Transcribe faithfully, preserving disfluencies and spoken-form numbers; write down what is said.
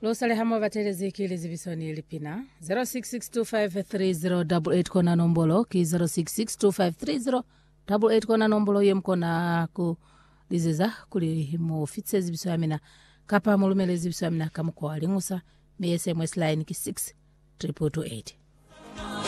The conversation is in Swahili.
Losale hamo vatelezi kili zibisoni ilipina zero six six two five three zero eight eight kona nombolo ki zero six six two five three zero eight eight kona nombolo yemkona ku liziza kuli mo fitse zibiso yamina kapa mulumele zibiso yamina kamuko walingusa mi S M S line ki six triple two eight.